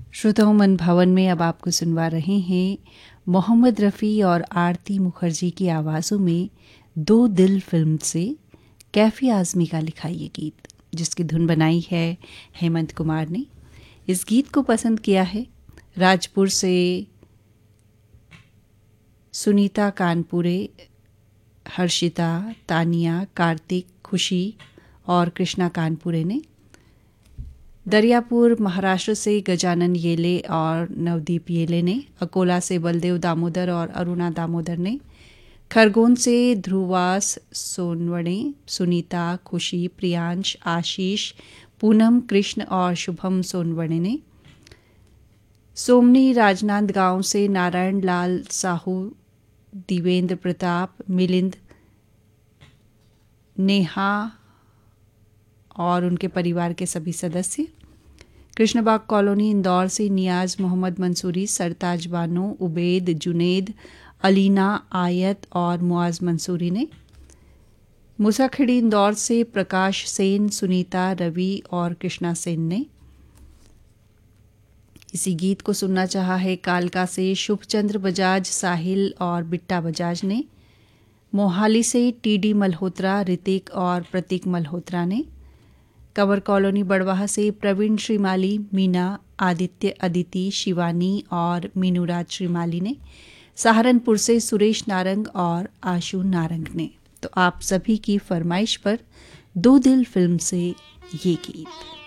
श्रोताओं, मन भवन में अब आपको सुनवा रहे हैं मोहम्मद रफ़ी और आरती मुखर्जी की आवाज़ों में दो दिल फिल्म से कैफ़ी आज़मी का लिखा ये गीत, जिसकी धुन बनाई है हेमंत कुमार ने। इस गीत को पसंद किया है राजपुर से सुनीता कानपुरे, हर्षिता, तानिया, कार्तिक, खुशी और कृष्णा कानपुरे ने। दरियापुर महाराष्ट्र से गजानन येले और नवदीप येले ने। अकोला से बलदेव दामोदर और अरुणा दामोदर ने। खरगोन से ध्रुवास सोनवणे, सुनीता, खुशी, प्रियांश, आशीष, पूनम, कृष्ण और शुभम सोनवणे ने। सोमनी राजनांदगांव से नारायण लाल साहू, दिवेंद्र प्रताप, मिलिंद, नेहा और उनके परिवार के सभी सदस्य। कृष्णबाग कॉलोनी इंदौर से नियाज मोहम्मद मंसूरी, सरताज बानो, उबैद, जुनेद, अलीना, आयत और मुआज मंसूरी ने। मूसाखेड़ी इंदौर से प्रकाश सेन, सुनीता, रवि और कृष्णा सेन ने। इसी गीत को सुनना चाहा है कालका से शुभचंद्र बजाज, साहिल और बिट्टा बजाज ने। मोहाली से टीडी मल्होत्रा, ऋतिक और प्रतीक मल्होत्रा ने। कंवर कॉलोनी बड़वाह से प्रवीण श्रीमाली, मीना, आदित्य, अदिति, शिवानी और मीनूराज श्रीमाली ने। सहारनपुर से सुरेश नारंग और आशु नारंग ने। तो आप सभी की फरमाइश पर दो दिल फिल्म से ये गीत।